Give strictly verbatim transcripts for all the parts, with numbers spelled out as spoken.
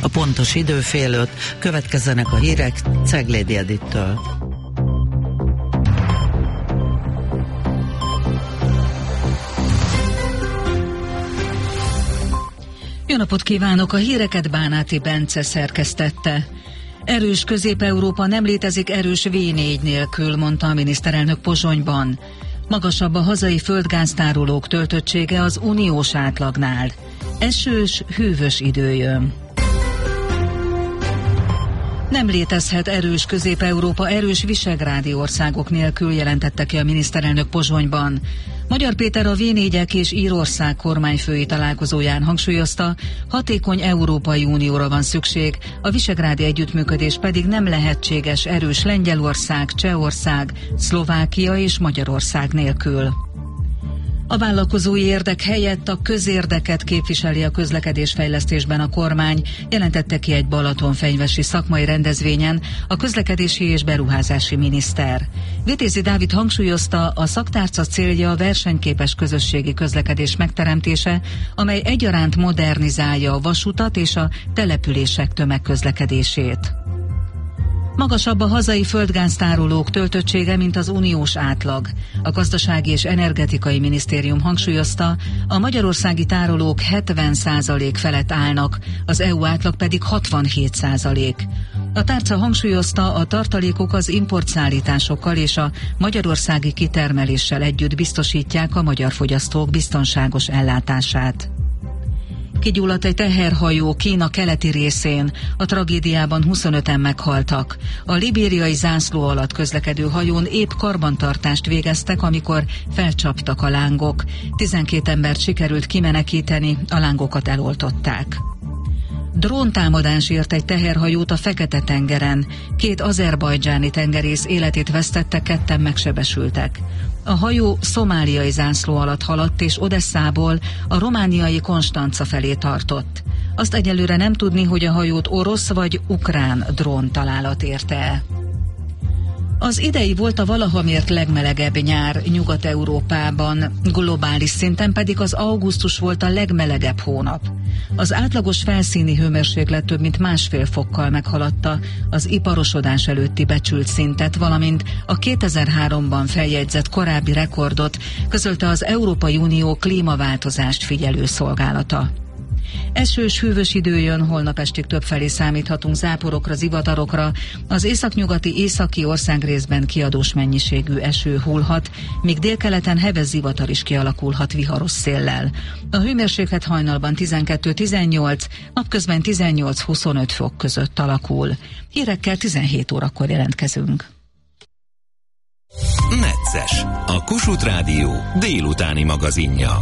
A pontos idő fél öt, következzenek a hírek Ceglédi Edittől. Jó napot kívánok! A híreket Bánáti Bence szerkesztette. Erős Közép-Európa nem létezik erős vé négy nélkül, mondta a miniszterelnök Pozsonyban. Magasabb a hazai földgáztárolók töltöttsége az uniós átlagnál. Esős, hűvös idő jön. Nem létezhet erős Közép-Európa erős visegrádi országok nélkül, jelentette ki a miniszterelnök Pozsonyban. Magyar Péter a vé négyek és Írország kormányfői találkozóján hangsúlyozta, hatékony Európai Unióra van szükség, a visegrádi együttműködés pedig nem lehetséges erős Lengyelország, Csehország, Szlovákia és Magyarország nélkül. A vállalkozói érdek helyett a közérdeket képviseli a közlekedésfejlesztésben a kormány, jelentette ki egy balatonfenyvesi szakmai rendezvényen a közlekedési és beruházási miniszter. Vitézi Dávid hangsúlyozta, a szaktárca célja a versenyképes közösségi közlekedés megteremtése, amely egyaránt modernizálja a vasutat és a települések tömegközlekedését. Magasabb a hazai földgáztárolók töltöttsége, mint az uniós átlag. A Gazdasági és Energetikai Minisztérium hangsúlyozta, a magyarországi tárolók hetven százalék felett állnak, az é u átlag pedig hatvanhét százalék. A tárca hangsúlyozta, a tartalékok az importszállításokkal és a magyarországi kitermeléssel együtt biztosítják a magyar fogyasztók biztonságos ellátását. Kigyulladt egy teherhajó Kína keleti részén. A tragédiában huszonöten meghaltak. A libériai zászló alatt közlekedő hajón épp karbantartást végeztek, amikor felcsaptak a lángok. tizenkét embert sikerült kimenekíteni, a lángokat eloltották. Dróntámadás ért egy teherhajót a Fekete-tengeren. Két azerbajdzsáni tengerész életét vesztette, ketten megsebesültek. A hajó szomáliai zászló alatt haladt, és Odesszából a romániai Konstanca felé tartott. Azt egyelőre nem tudni, hogy a hajót orosz vagy ukrán drón találat érte. Az idei volt a valaha mért legmelegebb nyár Nyugat-Európában, globális szinten pedig az augusztus volt a legmelegebb hónap. Az átlagos felszíni hőmérséklet több mint másfél fokkal meghaladta az iparosodás előtti becsült szintet, valamint a kétezer-háromban feljegyzett korábbi rekordot, közölte az Európai Unió klímaváltozást figyelő szolgálata. Esős, hűvös idő jön, holnap estig többfelé számíthatunk záporokra, zivatarokra. Az északnyugati északi országrészben kiadós mennyiségű eső hullhat, míg délkeleten heves zivatar is kialakulhat viharos széllel. A hőmérséklet hajnalban tizenkettő-tizennyolc, napközben tizennyolc-huszonöt fok között alakul. Hírekkel tizenhét órakor jelentkezünk. Necces, a Kossuth Rádió délutáni magazinja.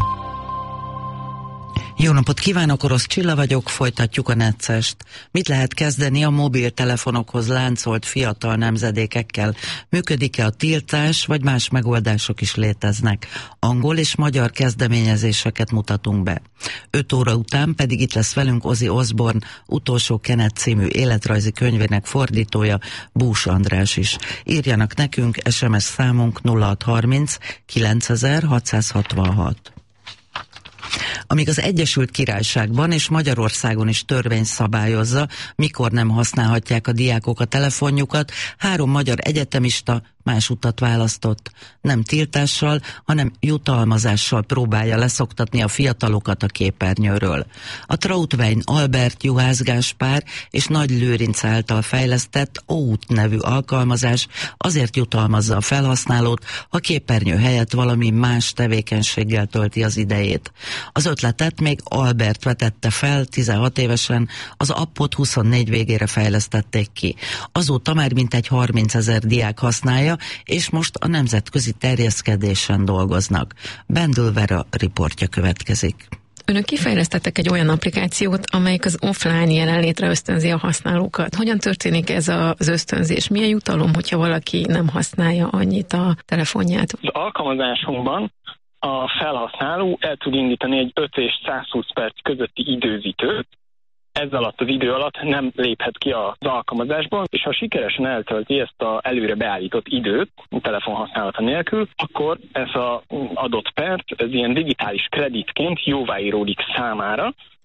Jó napot kívánok, Orosz Csilla vagyok, folytatjuk a Neccest. Mit lehet kezdeni a mobiltelefonokhoz láncolt fiatal nemzedékekkel? Működik-e a tiltás, vagy más megoldások is léteznek? Angol és magyar kezdeményezéseket mutatunk be. Öt óra után pedig itt lesz velünk Ozzy Osbourne utolsó Kenet című életrajzi könyvének fordítója, Bús András is. Írjanak nekünk, es em es számunk nulla hat harminc kilencezer hatszázhatvanhat. Amíg az Egyesült Királyságban és Magyarországon is törvény szabályozza, mikor nem használhatják a diákok a telefonjukat, három magyar egyetemista más utat választott. Nem tiltással, hanem jutalmazással próbálja leszoktatni a fiatalokat a képernyőről. A Trautwein Albert, Juhász Gáspár és Nagy Lőrinc által fejlesztett o út nevű alkalmazás azért jutalmazza a felhasználót, ha képernyő helyett valami más tevékenységgel tölti az idejét. Az ötletet még Albert vetette fel, tizenhat évesen, az appot huszonnégy végére fejlesztették ki. Azóta már mintegy harmincezer diák használja, és most a nemzetközi terjeszkedésen dolgoznak. Bendel Vera riportja következik. Önök kifejlesztettek egy olyan applikációt, amelyik az offline jelenlétre ösztönzi a használókat. Hogyan történik ez az ösztönzés? Milyen jutalom, hogyha valaki nem használja annyit a telefonját? Az alkalmazásunkban a felhasználó el tud indítani egy öt és százhúsz perc közötti időzítőt. Ez alatt az idő alatt nem léphet ki az alkalmazásból, és ha sikeresen eltölti ezt az előre beállított időt, a telefon használata nélkül, akkor ez az adott perc, ez ilyen digitális kreditként jóváíródik számára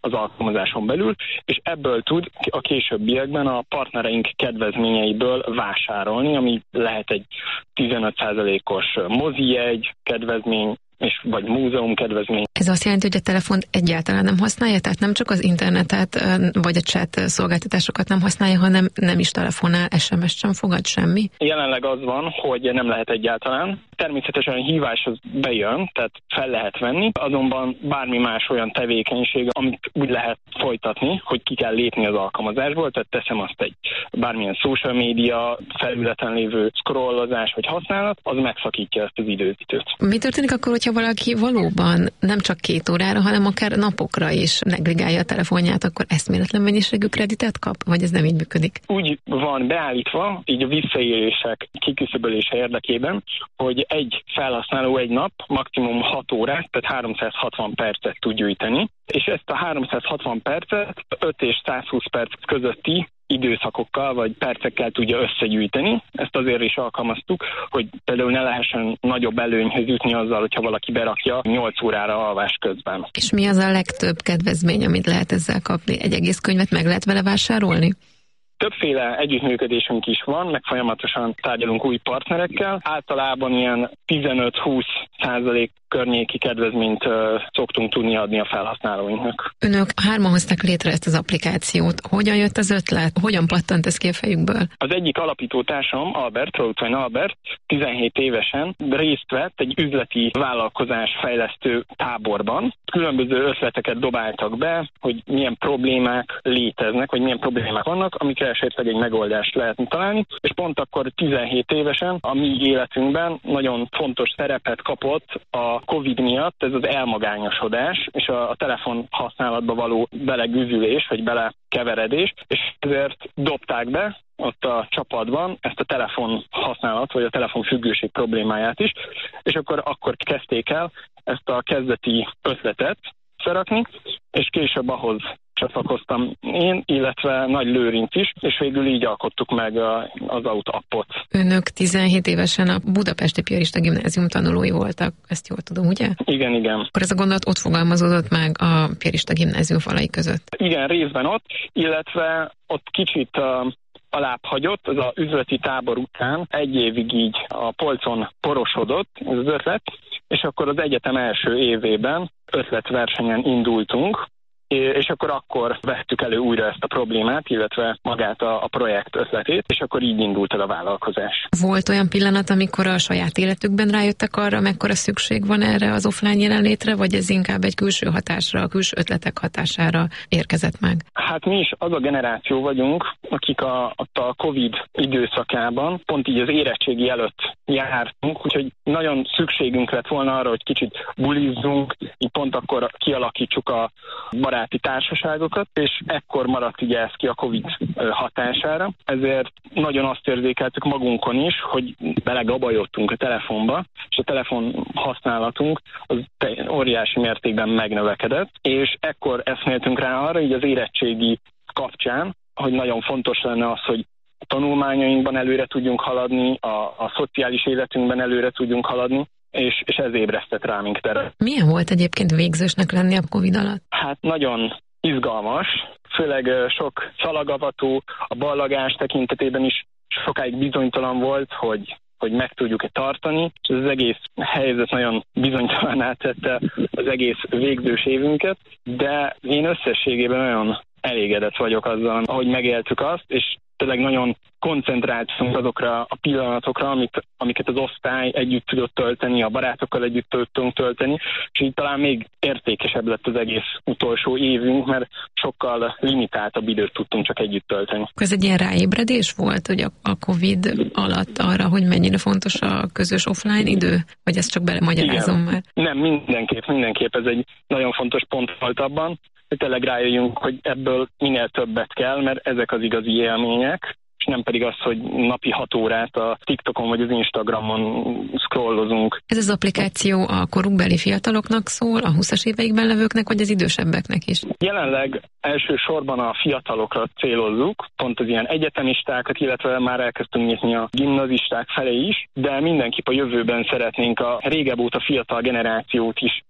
az alkalmazáson belül, és ebből tud a későbbiekben a partnereink kedvezményeiből vásárolni, ami lehet egy tizenöt százalékos mozijegy kedvezmény, és vagy múzeum kedvezmény. Ez azt jelenti, hogy a telefont egyáltalán nem használja, tehát nem csak az internetet vagy a chat szolgáltatásokat nem használja, hanem nem is telefonál, es em es sem fogad, semmi? Jelenleg az van, hogy nem lehet egyáltalán. Természetesen a hívás az bejön, tehát fel lehet venni, azonban bármi más olyan tevékenység, amit úgy lehet folytatni, hogy ki kell lépni az alkalmazásból, tehát teszem azt egy bármilyen social media felületen lévő scrollozás vagy használat, az megszakítja ezt az időzítőt. Mi történik akkor, hogyha valaki valóban nem csak két órára, hanem akár napokra is negligálja a telefonját, akkor eszméletlen mennyiségű kreditet kap? Vagy ez nem így működik? Úgy van beállítva, így a visszaélések kiküszöbölése érdekében, hogy egy felhasználó egy nap maximum hat órát, tehát háromszázhatvan percet tud gyűjteni, és ezt a háromszázhatvan percet öt és százhúsz perc közötti időszakokkal vagy percekkel tudja összegyűjteni. Ezt azért is alkalmaztuk, hogy például ne lehessen nagyobb előnyhöz jutni azzal, hogyha valaki berakja nyolc órára alvás közben. És mi az a legtöbb kedvezmény, amit lehet ezzel kapni? Egy egész könyvet meg lehet vele vásárolni? Többféle együttműködésünk is van, meg folyamatosan tárgyalunk új partnerekkel. Általában ilyen tizenöt-húsz százalék környéki kedvezményt uh, szoktunk tudni adni a felhasználóinknak. Önök hárman hozták létre ezt az applikációt. Hogyan jött az ötlet? Hogyan pattant ez ki a fejükből? Az egyik alapító társam, Albert, Rautwain Albert, tizenhét évesen részt vett egy üzleti vállalkozás fejlesztő táborban. Különböző ötleteket dobáltak be, hogy milyen problémák léteznek, vagy milyen problémák vannak, amikre esetleg egy megoldást lehetne találni. És pont akkor tizenhét évesen a mi életünkben nagyon fontos szerepet kapott a Covid miatt ez az elmagányosodás és a, a telefon használatba való belegüzülés, vagy belekeveredés, és ezért dobták be ott a csapatban ezt a telefon használat, vagy a telefon függőség problémáját is, és akkor, akkor kezdték el ezt a kezdeti ötletet szerakni, és később ahhoz csatlakoztam én, illetve Nagy Lőrinc is, és végül így alkottuk meg az Out appot. Önök tizenhét évesen a Budapesti Piarista Gimnázium tanulói voltak, ezt jól tudom, ugye? Igen, igen. Akkor ez a gondolat ott fogalmazódott meg a Piarista Gimnázium falai között? Igen, részben ott, illetve ott kicsit uh, alább hagyott, az az üzleti tábor után egy évig így a polcon porosodott ez az ötlet, és akkor az egyetem első évében ötletversenyen indultunk, és akkor akkor vettük elő újra ezt a problémát, illetve magát a, a projekt ötletét, és akkor így indult el a vállalkozás. Volt olyan pillanat, amikor a saját életükben rájöttek arra, mekkora szükség van erre az offline jelenlétre, vagy ez inkább egy külső hatásra, a külső ötletek hatására érkezett meg? Hát mi is az a generáció vagyunk, akik a, a Covid időszakában pont így az érettségi előtt jártunk, úgyhogy nagyon szükségünk lett volna arra, hogy kicsit bulizzunk, így pont akkor kialakítsuk a baráti társaságokat, és ekkor maradt ugye ez ki a Covid hatására. Ezért nagyon azt érzékeltük magunkon is, hogy belegabajodtunk a telefonba, és a telefon használatunk az óriási mértékben megnövekedett, és ekkor eszméltünk rá arra, így az érettségi kapcsán, hogy nagyon fontos lenne az, hogy a tanulmányainkban előre tudjunk haladni, a, a szociális életünkben előre tudjunk haladni, és, és ez ébresztett rá minket erre. Milyen volt egyébként végzősnek lenni a Covid alatt? Hát nagyon izgalmas, főleg sok szalagavató, a ballagás tekintetében is sokáig bizonytalan volt, hogy hogy meg tudjuk-e tartani, és az egész helyzet nagyon bizonytalaná tette az egész végzős évünket, de én összességében nagyon elégedett vagyok azzal, ahogy megéltük azt, és tényleg nagyon koncentráltunk azokra a pillanatokra, amit, amiket az osztály együtt tudott tölteni, a barátokkal együtt tudtunk tölteni, és így talán még értékesebb lett az egész utolsó évünk, mert sokkal limitáltabb időt tudtunk csak együtt tölteni. Ez egy ilyen ráébredés volt, hogy a, a Covid alatt arra, hogy mennyire fontos a közös offline idő? Vagy ezt csak belemagyarázom már? Nem, mindenképp, mindenképp ez egy nagyon fontos pont volt abban, hogy tényleg rájöjjünk, hogy ebből minél többet kell, mert ezek az igazi élmények, és nem pedig az, hogy napi hat órát a TikTokon vagy az Instagramon scrollozunk. Ez az applikáció a korukbeli fiataloknak szól, a húszas éveikben levőknek, vagy az idősebbeknek is? Jelenleg elsősorban a fiatalokra célozzuk, pont az ilyen egyetemistákat, illetve már elkezdtünk nyitni a gimnazisták felé is, de mindenképp a jövőben szeretnénk a régebb óta fiatal generációt is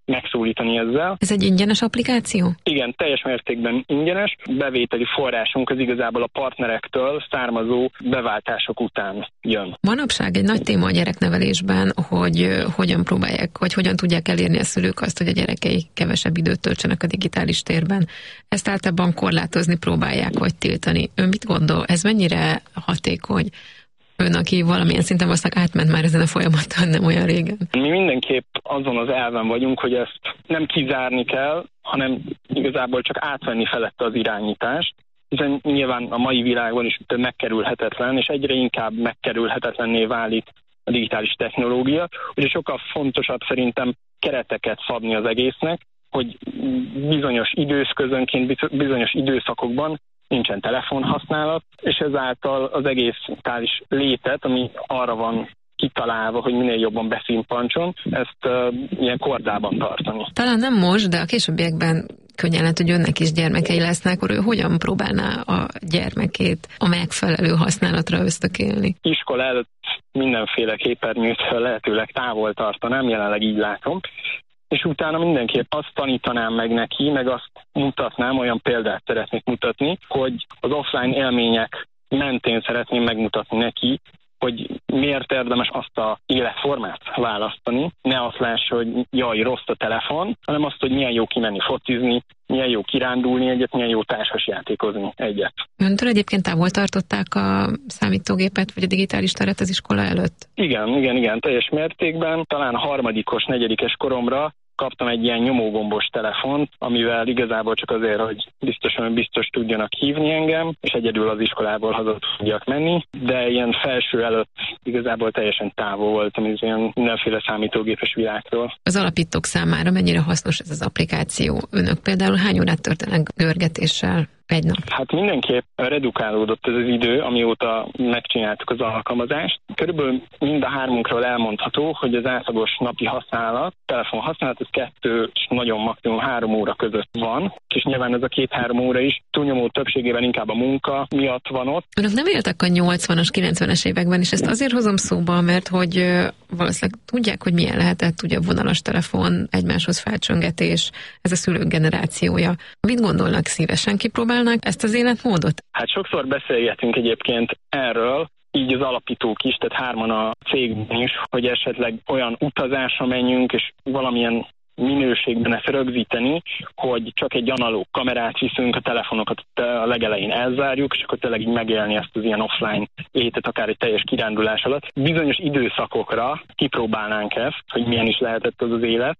megszólítani ezzel. Ez egy ingyenes applikáció? Igen, teljes mértékben ingyenes. Bevételi forrásunk az igazából a partnerektől származó beváltások után jön. Manapság egy nagy téma a gyereknevelésben, hogy hogyan próbálják, vagy hogyan tudják elérni a szülők azt, hogy a gyerekeik kevesebb időt töltsenek a digitális térben. Ezt általában korlátozni próbálják, vagy tiltani. Ön mit gondol? Ez mennyire hatékony? Ön, aki valamilyen szinten valószínűleg átment már ezen a folyamaton, nem olyan régen. Mi mindenképp azon az elven vagyunk, hogy ezt nem kizárni kell, hanem igazából csak átvenni felette az irányítást, hiszen nyilván a mai világban is megkerülhetetlen, és egyre inkább megkerülhetetlenné válik a digitális technológia, úgyhogy sokkal fontosabb szerintem kereteket szabni az egésznek, hogy bizonyos időszközönként, bizonyos időszakokban nincsen telefonhasználat, és ezáltal az egész digitális létet, ami arra van kitalálva, hogy minél jobban beszimpancson, ezt uh, ilyen kordában tartani. Talán nem most, de a későbbiekben könnyen lehet, hogy önnek is gyermekei lesznek, akkor ő hogyan próbálná a gyermekét a megfelelő használatra ösztökélni? Iskola előtt mindenféle képernyőt lehetőleg távol tartanám, jelenleg így látom, és utána mindenképp azt tanítanám meg neki, meg azt mutatnám, olyan példát szeretnék mutatni, hogy az offline élmények mentén szeretném megmutatni neki, hogy miért érdemes azt a életformát választani. Ne azt lássa, hogy jaj, rossz a telefon, hanem azt, hogy milyen jó kimenni focizni, milyen jó kirándulni egyet, milyen jó társasjátékozni egyet. Öntől egyébként távol tartották a számítógépet, vagy a digitális teret az iskola előtt? Igen, igen, igen, teljes mértékben. Talán a harmadikos, negyedikes koromra kaptam egy ilyen nyomógombos telefont, amivel igazából csak azért, hogy biztosan biztos tudjanak hívni engem, és egyedül az iskolából haza tudjak menni, de ilyen felső előtt igazából teljesen távol voltam, ez ilyen mindenféle számítógépes világtól. Az alapítók számára mennyire hasznos ez az applikáció? Önök például hány órát töltenek görgetéssel egy nap? Hát mindenképp redukálódott ez az idő, amióta megcsináltuk az alkalmazást. Körülbelül mind a hármunkról elmondható, hogy az átlagos napi használat, telefon használat, ez kettő és nagyon maximum három óra között van, és nyilván ez a két-három óra is túlnyomó többségében inkább a munka miatt van ott. Önök nem éltek a nyolcvanas, kilencvenes években, és ezt azért hozom szóba, mert hogy valószínűleg tudják, hogy milyen lehetett ugye a vonalas telefon, egymáshoz felcsöngetés, ez a szülők generációja. Mit gondolnak, szívesen kipróbálnak ezt az életmódot? Hát sokszor beszélgetünk egyébként erről, így az alapítók is, tehát hárman a cégben is, hogy esetleg olyan utazásra menjünk, és valamilyen minőségben ezt rögzíteni, hogy csak egy analóg kamerát viszünk, a telefonokat a legelején elzárjuk, és akkor tényleg így megélni ezt az ilyen offline létet, akár egy teljes kirándulás alatt. Bizonyos időszakokra kipróbálnánk ezt, hogy milyen is lehetett az az élet,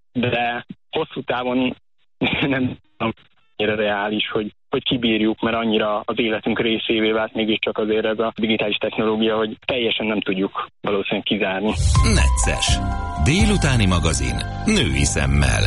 de hosszú távon nem tudom, annyira reális, hogy, hogy kibírjuk, mert annyira az életünk részévé vált mégiscsak azért ez a digitális technológia, hogy teljesen nem tudjuk valószínűleg kizárni. Necces. Délutáni magazin. Női szemmel.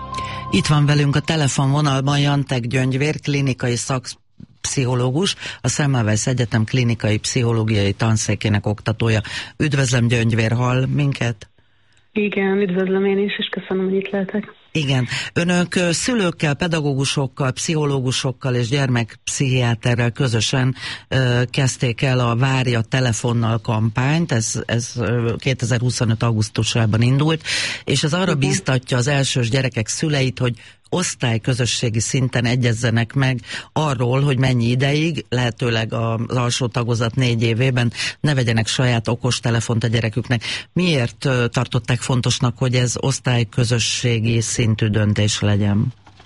Itt van velünk a telefonvonalban Jantek Gyöngyvér, klinikai szakpszichológus, a Semmelweis Egyetem klinikai pszichológiai tanszékének oktatója. Üdvözlöm, Gyöngyvér, hall minket? Igen, üdvözlöm én is, és köszönöm, hogy itt lehetek. Igen. Önök szülőkkel, pedagógusokkal, pszichológusokkal és gyermekpszichiáterrel közösen ö, kezdték el a Várja telefonnal kampányt, ez, ez kétezer-huszonöt augusztusában indult, és ez arra bíztatja az elsős gyerekek szüleit, hogy osztályközösségi szinten egyezzenek meg arról, hogy mennyi ideig, lehetőleg az alsó tagozat négy évében ne vegyenek saját okostelefont a gyereküknek. Miért tartották fontosnak, hogy ez osztályközösségi szintű döntés legyen?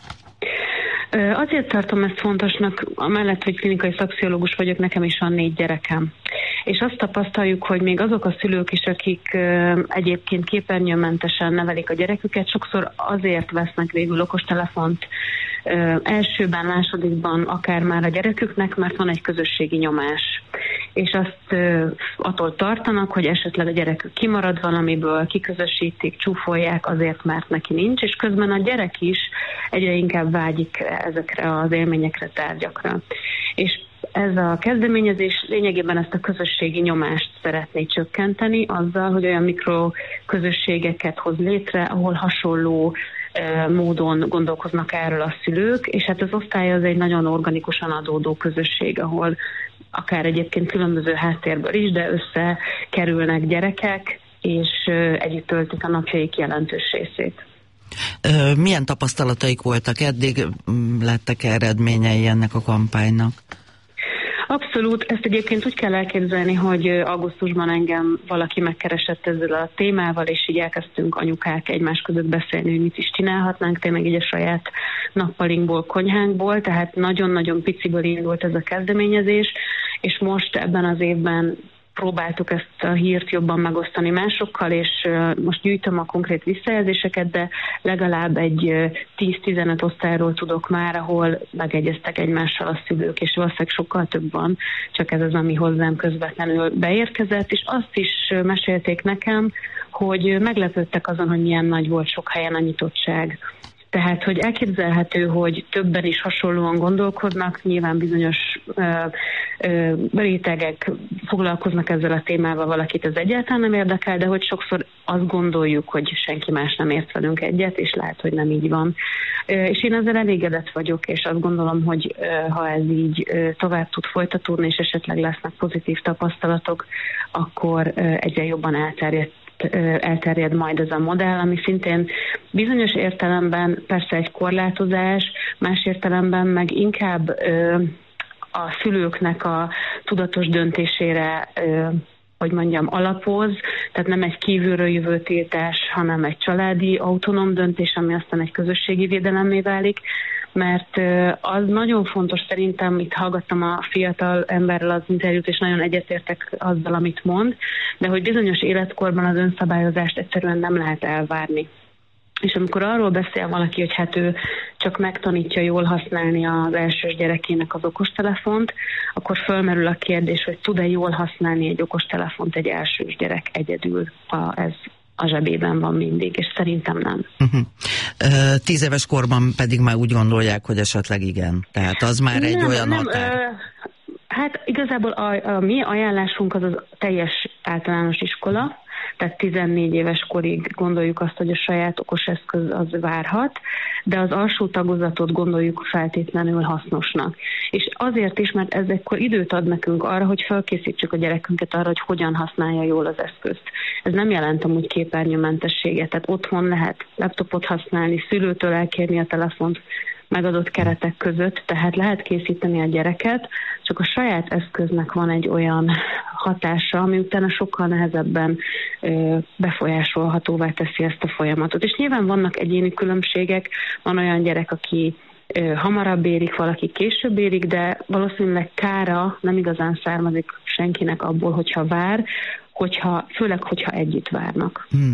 Azért tartom ezt fontosnak, amellett, hogy klinikai szakpszichológus vagyok, nekem is van négy gyerekem. És azt tapasztaljuk, hogy még azok a szülők is, akik egyébként képernyőmentesen nevelik a gyereküket, sokszor azért vesznek végül okostelefont elsőben, másodikban, akár már a gyereküknek, mert van egy közösségi nyomás. És azt attól tartanak, hogy esetleg a gyerekük kimarad valamiből, kiközösítik, csúfolják azért, mert neki nincs, és közben a gyerek is egyre inkább vágyik ezekre az élményekre, tárgyakra. És ez a kezdeményezés lényegében ezt a közösségi nyomást szeretné csökkenteni azzal, hogy olyan mikroközösségeket hoz létre, ahol hasonló e, módon gondolkoznak erről a szülők, és hát az osztály az egy nagyon organikusan adódó közösség, ahol akár egyébként különböző háttérből is, de összekerülnek gyerekek, és e, együtt töltik a napjaik jelentős részét. Milyen tapasztalataik voltak eddig? Lettek eredményei ennek a kampánynak? Abszolút, ezt egyébként úgy kell elképzelni, hogy augusztusban engem valaki megkeresett ezzel a témával, és így elkezdtünk anyukák egymás között beszélni, hogy mit is csinálhatnánk, tényleg így a saját nappalinkból, konyhánkból, tehát nagyon-nagyon piciből indult ez a kezdeményezés, és most ebben az évben próbáltuk ezt a hírt jobban megosztani másokkal, és most gyűjtöm a konkrét visszajelzéseket, de legalább egy tíz-tizenöt osztályról tudok már, ahol megegyeztek egymással a szülők, és valószínűleg sokkal több van, csak ez az, ami hozzám közvetlenül beérkezett, és azt is mesélték nekem, hogy meglepődtek azon, hogy milyen nagy volt sok helyen a nyitottság. Tehát, hogy elképzelhető, hogy többen is hasonlóan gondolkodnak, nyilván bizonyos ö, ö, rétegek foglalkoznak ezzel a témával, valakit ez egyáltalán nem érdekel, de hogy sokszor azt gondoljuk, hogy senki más nem ért velünk egyet, és lehet, hogy nem így van. Ö, és én ezzel elégedett vagyok, és azt gondolom, hogy ö, ha ez így ö, tovább tud folytatódni, és esetleg lesznek pozitív tapasztalatok, akkor ö, egyre jobban elterjedt elterjed majd ez a modell, ami szintén bizonyos értelemben persze egy korlátozás, más értelemben meg inkább ö, a szülőknek a tudatos döntésére, ö, hogy mondjam, alapoz, tehát nem egy kívülről jövő tiltás, hanem egy családi autonóm döntés, ami aztán egy közösségi védelemmé válik, mert az nagyon fontos szerintem, itt hallgattam a fiatal emberrel az interjút, és nagyon egyetértek azzal, amit mond, de hogy bizonyos életkorban az önszabályozást egyszerűen nem lehet elvárni. És amikor arról beszél valaki, hogy hát ő csak megtanítja jól használni az elsős gyerekének az okostelefont, akkor fölmerül a kérdés, hogy tud-e jól használni egy okostelefont egy elsős gyerek egyedül, ha ez a zsebében van mindig, és szerintem nem. Uh-huh. Tíz éves korban pedig már úgy gondolják, hogy esetleg igen. Tehát az már egy nem, olyan nem, határ. Ö, hát igazából a, a mi ajánlásunk az az teljes általános iskola, tehát tizennégy éves korig gondoljuk azt, hogy a saját okos eszköz az várhat, de az alsó tagozatot gondoljuk feltétlenül hasznosnak. És azért is, mert ez ekkor időt ad nekünk arra, hogy felkészítsük a gyerekünket arra, hogy hogyan használja jól az eszközt. Ez nem jelent amúgy képernyőmentességet, tehát otthon lehet laptopot használni, szülőtől elkérni a telefont, megadott keretek között, tehát lehet készíteni a gyereket, csak a saját eszköznek van egy olyan hatása, ami utána sokkal nehezebben ö, befolyásolhatóvá teszi ezt a folyamatot. És nyilván vannak egyéni különbségek, van olyan gyerek, aki ö, hamarabb érik, valaki később érik, de valószínűleg kára nem igazán származik senkinek abból, hogyha vár, hogyha, főleg, hogyha együtt várnak. Hmm.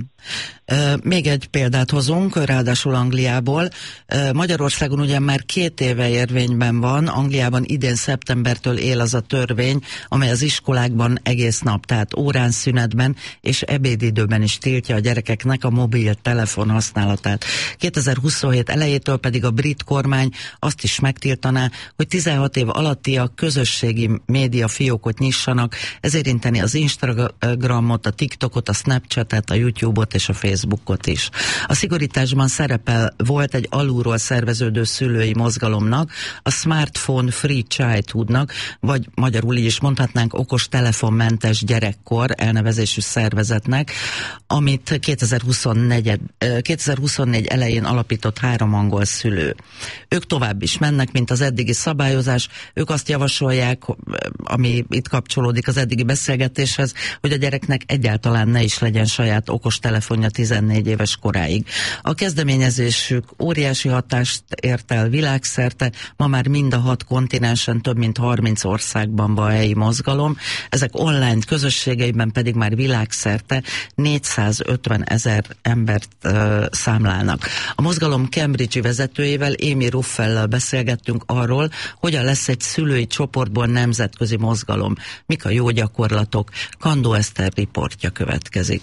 Még egy példát hozunk, ráadásul Angliából. Magyarországon ugye már két éve érvényben van, Angliában idén szeptembertől él az a törvény, amely az iskolákban egész nap, tehát órán szünetben és ebédidőben is tiltja a gyerekeknek a mobiltelefon használatát. kétezer-huszonhét elejétől pedig a brit kormány azt is megtiltaná, hogy tizenhat év alattiak közösségi média fiókot nyissanak, ez érinteni az Instagramot, a TikTokot, a Snapchatet, a YouTube-ot és a Facebookot is. A szigorításban szerepel volt egy alulról szerveződő szülői mozgalomnak, a Smartphone Free Childhoodnak, vagy magyarul így is mondhatnánk okos telefonmentes gyerekkor elnevezésű szervezetnek, amit kétezer-huszonnégy, kétezer-huszonnégy elején alapított három angol szülő. Ők tovább is mennek, mint az eddigi szabályozás. Ők azt javasolják, ami itt kapcsolódik az eddigi beszélgetéshez, hogy a gyereknek egyáltalán ne is legyen saját okos telefonja tizennégy éves koráig. A kezdeményezésük óriási hatást ért el világszerte, ma már mind a hat kontinensen több mint harminc országban van a helyi mozgalom, ezek online közösségeiben pedig már világszerte négyszázötven ezer embert uh, számlálnak. A mozgalom Cambridge-i vezetőjével, Amy Ruffellel beszélgettünk arról, hogyan lesz egy szülői csoportból nemzetközi mozgalom, mik a jó gyakorlatok. Kandó Eszter riportja következik.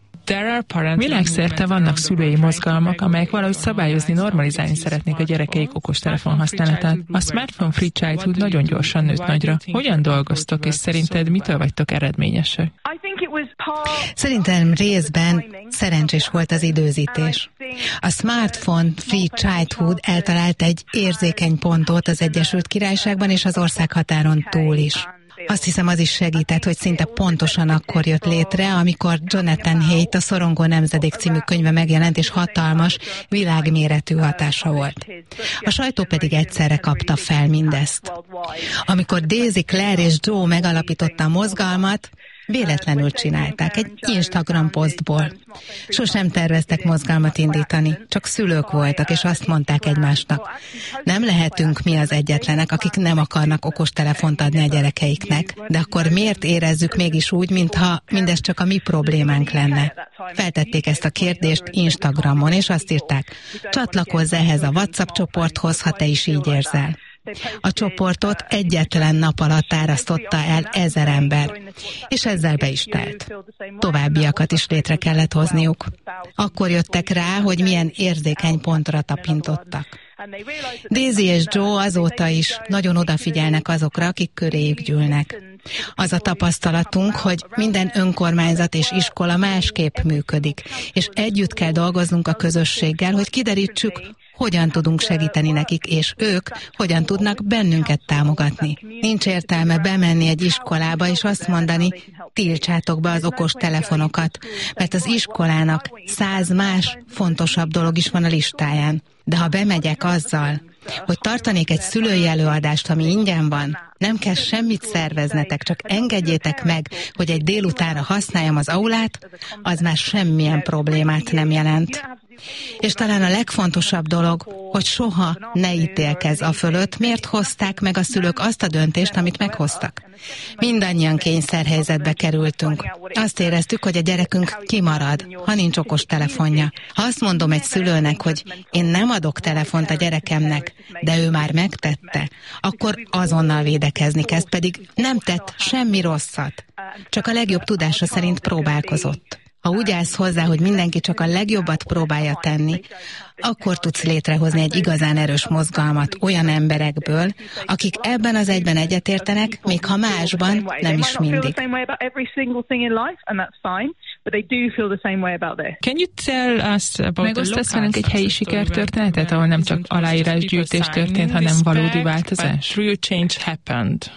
Világszerte vannak szülői mozgalmak, amelyek valahogy szabályozni, normalizálni szeretnék a gyerekeik okostelefon használatát. A Smartphone Free Childhood nagyon gyorsan nőtt nagyra. Hogyan dolgoztok, és szerinted mitől vagytok eredményesek? Szerintem részben szerencsés volt az időzítés. A Smartphone Free Childhood eltalált egy érzékeny pontot az Egyesült Királyságban és az országhatáron túl is. Azt hiszem, az is segített, hogy szinte pontosan akkor jött létre, amikor Jonathan Haidt a Szorongó Nemzedék című könyve megjelent, és hatalmas, világméretű hatása volt. A sajtó pedig egyszerre kapta fel mindezt. Amikor Daisy, Claire és Joe megalapította a mozgalmat, véletlenül csinálták, egy Instagram posztból. Sosem terveztek mozgalmat indítani, csak szülők voltak, és azt mondták egymásnak: nem lehetünk mi az egyetlenek, akik nem akarnak okostelefont adni a gyerekeiknek, de akkor miért érezzük mégis úgy, mintha mindez csak a mi problémánk lenne? Feltették ezt a kérdést Instagramon, és azt írták: csatlakozz ehhez a WhatsApp csoporthoz, ha te is így érzel. A csoportot egyetlen nap alatt árasztotta el ezer ember, és ezzel be is telt. Továbbiakat is létre kellett hozniuk. Akkor jöttek rá, hogy milyen érzékeny pontra tapintottak. Daisy és Joe azóta is nagyon odafigyelnek azokra, akik köréjük gyűlnek. Az a tapasztalatunk, hogy minden önkormányzat és iskola másképp működik, és együtt kell dolgoznunk a közösséggel, hogy kiderítsük, hogyan tudunk segíteni nekik, és ők hogyan tudnak bennünket támogatni. Nincs értelme bemenni egy iskolába és azt mondani: tiltsátok be az okos telefonokat, mert az iskolának száz más fontosabb dolog is van a listáján. De ha bemegyek azzal, hogy tartanék egy szülői előadást, ami ingyen van, nem kell semmit szerveznetek, csak engedjétek meg, hogy egy délutánra használjam az aulát, az már semmilyen problémát nem jelent. És talán a legfontosabb dolog, hogy soha ne ítélkezz a fölött, miért hozták meg a szülők azt a döntést, amit meghoztak. Mindannyian kényszerhelyzetbe kerültünk. Azt éreztük, hogy a gyerekünk kimarad, ha nincs okos telefonja. Ha azt mondom egy szülőnek, hogy én nem adok telefont a gyerekemnek, de ő már megtette, akkor azonnal védekezni kezd, pedig nem tett semmi rosszat. Csak a legjobb tudása szerint próbálkozott. Ha úgy állsz hozzá, hogy mindenki csak a legjobbat próbálja tenni, akkor tudsz létrehozni egy igazán erős mozgalmat olyan emberekből, akik ebben az egyben egyetértenek, még ha másban nem is mindig. Can you tell us about Megosztasz velünk egy helyi sikertörténetet, ahol nem csak aláírásgyűjtés történt, hanem valódi változás? Real change happened.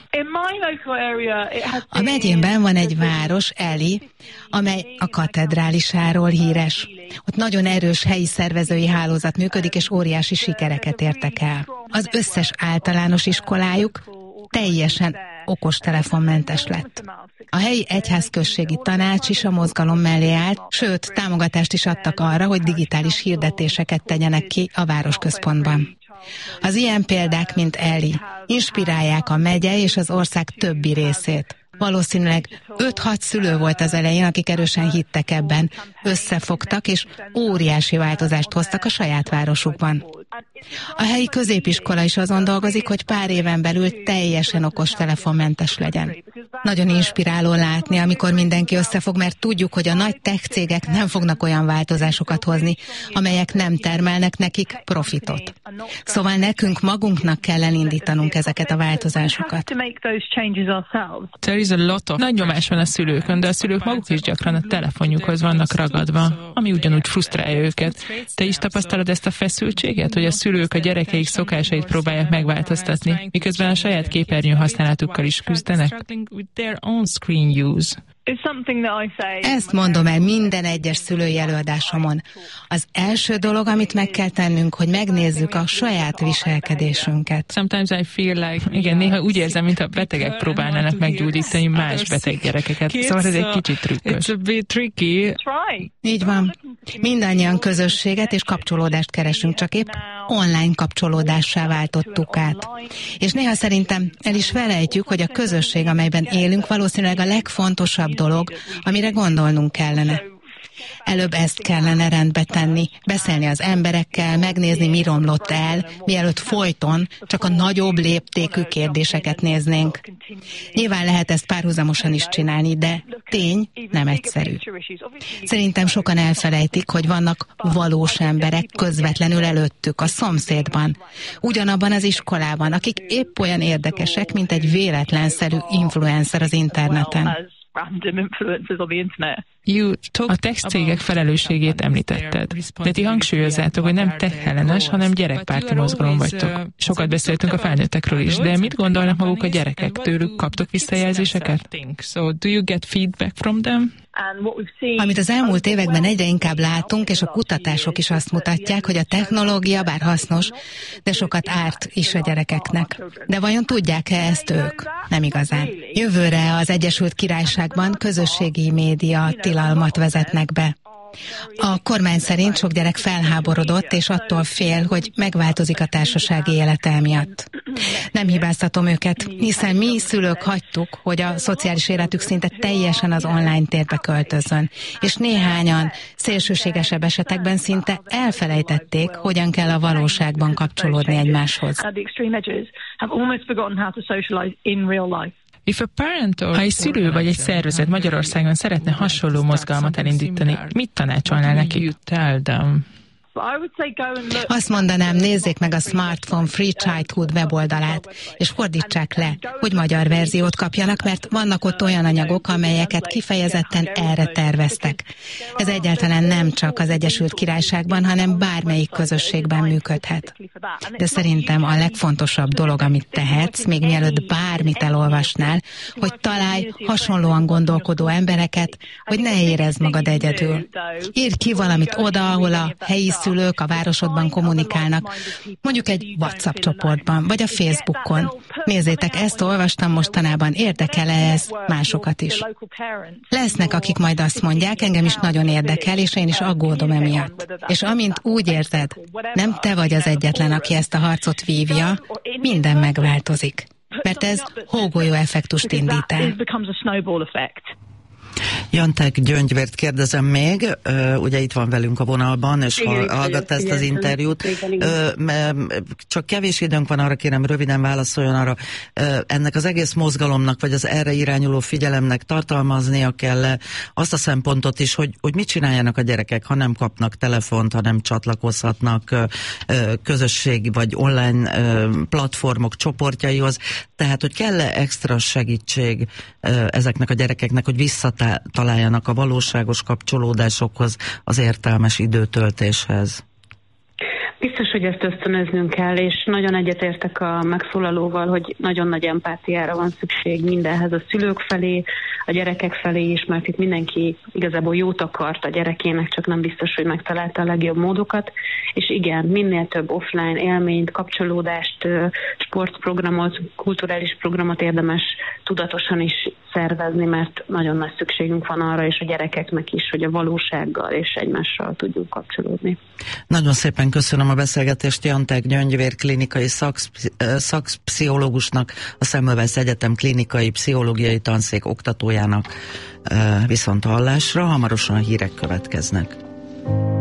A megyénben van egy város, Ely, amely a katedrálisáról híres. Ott nagyon erős helyi szervezői hálózat működik, és óriási sikereket értek el. Az összes általános iskolájuk teljesen okostelefonmentes lett. A helyi egyházközségi tanács is a mozgalom mellé állt, sőt, támogatást is adtak arra, hogy digitális hirdetéseket tegyenek ki a városközpontban. Az ilyen példák, mint Ely, inspirálják a megye és az ország többi részét. Valószínűleg öt-hat szülő volt az elején, akik erősen hittek ebben, összefogtak és óriási változást hoztak a saját városukban. A helyi középiskola is azon dolgozik, hogy pár éven belül teljesen okostelefonmentes legyen. Nagyon inspiráló látni, amikor mindenki összefog, mert tudjuk, hogy a nagy tech cégek nem fognak olyan változásokat hozni, amelyek nem termelnek nekik profitot. Szóval nekünk magunknak kell elindítanunk ezeket a változásokat. Nagy nyomás van a szülőkön, de a szülők maguk is gyakran a telefonjukhoz vannak ragadva, ami ugyanúgy frusztrálja őket. Te is tapasztalod ezt a feszültséget, hogy a szülők a gyerekeik szokásait próbálják megváltoztatni, miközben a saját képernyő használatukkal is küzdenek? Ezt mondom el minden egyes szülői előadásomon. Az első dolog, amit meg kell tennünk, hogy megnézzük a saját viselkedésünket. Sometimes I feel like, igen, néha úgy érzem, mintha betegek próbálnának meggyógyítani más beteg gyerekeket. Szóval ez egy kicsit trükkös. It's a bit tricky. Így van. Mindannyian közösséget és kapcsolódást keresünk, csak épp online kapcsolódássá váltottuk át. És néha szerintem el is felejtjük, hogy a közösség, amelyben élünk, valószínűleg a legfontosabb dolog, amire gondolnunk kellene. Előbb ezt kellene rendbe tenni, beszélni az emberekkel, megnézni, mi romlott el, mielőtt folyton csak a nagyobb léptékű kérdéseket néznénk. Nyilván lehet ezt párhuzamosan is csinálni, de tény nem egyszerű. Szerintem sokan elfelejtik, hogy vannak valós emberek közvetlenül előttük, a szomszédban, ugyanabban az iskolában, akik épp olyan érdekesek, mint egy véletlenszerű influencer az interneten. A tech cégek felelősségét említetted, de ti hangsúlyozzátok, hogy nem tech-ellenes, hanem gyerekpárti mozgalom vagytok. Sokat beszéltünk a felnőttekről is, de mit gondolnak maguk a gyerekek? Tőlük kaptok visszajelzéseket? So do you get feedback from them? Amit az elmúlt években egyre inkább látunk, és a kutatások is azt mutatják, hogy a technológia bár hasznos, de sokat árt is a gyerekeknek. De vajon tudják-e ezt ők? Nem igazán. Jövőre az Egyesült Királyságban közösségi média tilalmat vezetnek be. A kormány szerint sok gyerek felháborodott, és attól fél, hogy megváltozik a társasági élete miatt. Nem hibáztatom őket, hiszen mi szülők hagytuk, hogy a szociális életük szinte teljesen az online térbe költözön, és néhányan szélsőségesebb esetekben szinte elfelejtették, hogyan kell a valóságban kapcsolódni egymáshoz. Ha egy szülő vagy egy szervezet Magyarországon szeretne hasonló mozgalmat elindítani, mit tanácsolnál neki? Azt mondanám, nézzék meg a Smartphone Free Childhood weboldalát, és fordítsák le, hogy magyar verziót kapjanak, mert vannak ott olyan anyagok, amelyeket kifejezetten erre terveztek. Ez egyáltalán nem csak az Egyesült Királyságban, hanem bármelyik közösségben működhet. De szerintem a legfontosabb dolog, amit tehetsz, még mielőtt bármit elolvasnál, hogy találj hasonlóan gondolkodó embereket, hogy ne érezd magad egyedül. Írj ki valamit oda, ahol a helyi szülők a városodban kommunikálnak, mondjuk egy WhatsApp csoportban, vagy a Facebookon. Nézzétek, ezt olvastam mostanában, érdekel-e ez másokat is? Lesznek, akik majd azt mondják, engem is nagyon érdekel, és én is aggódom emiatt. És amint úgy érzed, nem te vagy az egyetlen, aki ezt a harcot vívja, minden megváltozik. Mert ez hógolyó effektust indít el. Jantek Gyöngyvért kérdezem még, uh, ugye itt van velünk a vonalban, és igen, hallgat ezt igen, az interjút. Igen, igen. Uh, csak kevés időnk van, arra kérem, röviden válaszoljon arra. Uh, ennek az egész mozgalomnak, vagy az erre irányuló figyelemnek tartalmaznia kell azt a szempontot is, hogy, hogy mit csináljanak a gyerekek, ha nem kapnak telefont, ha nem csatlakozhatnak uh, közösségi vagy online uh, platformok csoportjaihoz. Tehát, hogy kell-e extra segítség uh, ezeknek a gyerekeknek, hogy visszataláljanak a valóságos kapcsolódásokhoz, az értelmes időtöltéshez? Biztos, hogy ezt ösztönöznünk kell, és nagyon egyetértek a megszólalóval, hogy nagyon nagy empátiára van szükség mindenhez a szülők felé, a gyerekek felé is, mert itt mindenki igazából jót akart a gyerekének, csak nem biztos, hogy megtalálta a legjobb módokat. És igen, minél több offline élményt, kapcsolódást, sportprogramot, kulturális programot érdemes tudatosan is szervezni, mert nagyon nagy szükségünk van arra, és a gyerekeknek is, hogy a valósággal és egymással tudjunk kapcsolódni. Nagyon szépen köszönöm a beszélgetést Jantek Gyöngyvér klinikai szaksz, szakpszichológusnak, a Semmelweis Egyetem klinikai pszichológiai tanszék oktatójának. Viszont hallásra, hamarosan a hírek következnek.